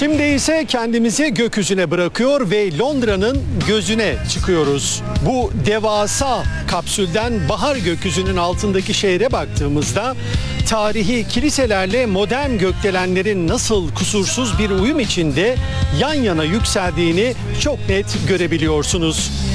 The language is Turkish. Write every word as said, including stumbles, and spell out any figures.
Şimdi ise kendimizi gökyüzüne bırakıyor ve Londra'nın gözüne çıkıyoruz. Bu devasa kapsülden bahar gökyüzünün altındaki şehre baktığımızda tarihi kiliselerle modern gökdelenlerin nasıl kusursuz bir uyum içinde yan yana yükseldiğini çok net görebiliyorsunuz.